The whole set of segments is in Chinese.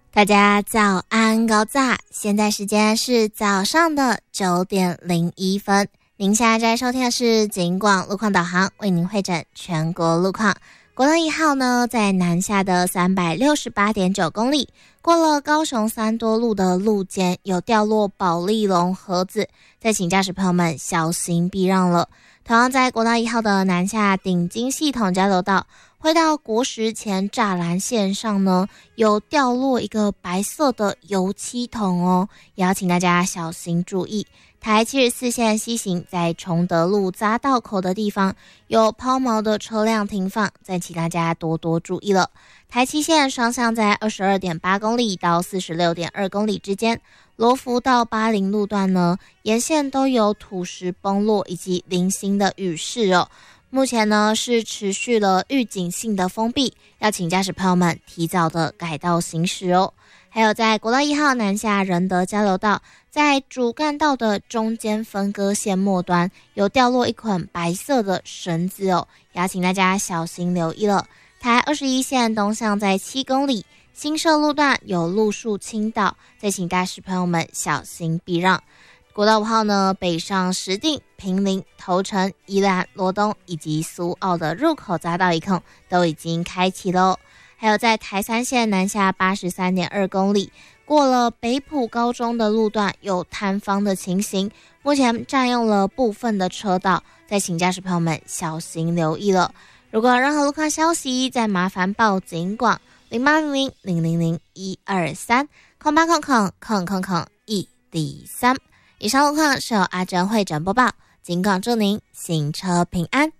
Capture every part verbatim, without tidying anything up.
大家早安高早，现在时间是早上的九点零一分。您现在在收听的是警广路况导航，为您会诊全国路况。国道一号呢，在南下的 三百六十八点九 公里，过了高雄三多路的路肩，有掉落保丽龙盒子，再请驾驶朋友们小心避让了。同样在国道一号的南下顶金系统交流道，回到国十前栅栏线上呢，有掉落一个白色的油漆桶哦，也要请大家小心注意。台七十四线西行在崇德路匝道口的地方有抛锚的车辆停放，再请大家多多注意了。台七线双向在 二十二点八 公里到 四十六点二 公里之间，罗浮到巴陵路段呢，沿线都有土石崩落以及零星的雨势哦。目前呢是持续了预警性的封闭，要请驾驶朋友们提早的改道行驶哦。还有在国道一号南下仁德交流道，在主干道的中间分割线末端有掉落一捆白色的绳子哦，也要请大家小心留意了。台二十一线东向在七公里，新社路段有路树倾倒，再请驾驶朋友们小心避让。国道五号呢，北上石碇、坪林、头城、宜兰、罗东以及苏澳的入口匝道一控都已经开启喽。还有在台三线南下 八十三点二 公里，过了北埔高中的路段有塌方的情形，目前占用了部分的车道，再请驾驶朋友们小心留意了。如果有任何路况消息，再麻烦报警广零八零零零零零一二三空八空空空空空一第三。以上路况是由阿珍会诊播报，警广祝您行车平安。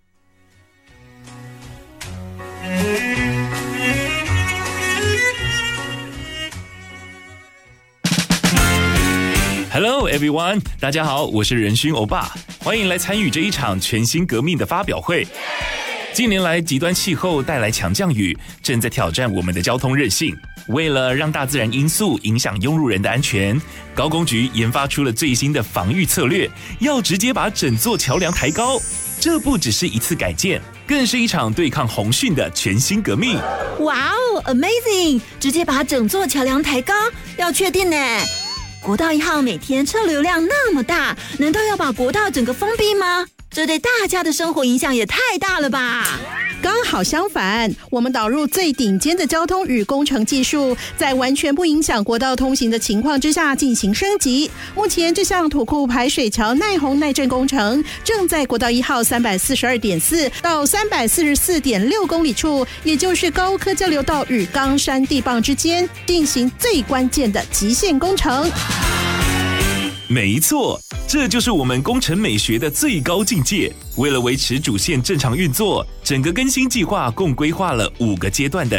Hello everyone， 大家好，我是仁勋欧巴，欢迎来参与这一场全新革命的发表会。近年来，极端气候带来强降雨，正在挑战我们的交通韧性。为了让大自然因素影响用路人的安全，高工局研发出了最新的防御策略，要直接把整座桥梁抬高。这不只是一次改建，更是一场对抗洪汛的全新革命。 哇哦 ，Amazing！ 直接把整座桥梁抬高，要确定呢？国道一号每天车流量那么大，难道要把国道整个封闭吗？这对大家的生活影响也太大了吧！ 刚好相反，我们导入最顶尖的交通与工程技术，在完全不影响国道通行的情况之下进行升级。目前这项土库排水桥耐洪耐震工程正在国道一号 三百四十二点四 到 三百四十四点六 公里处，也就是高科交流道与冈山地磅之间进行最关键的极限工程。 没错，这就是我们工程美学的最高境界。为了维持主线正常运作，整个更新计划共规划了五个阶段的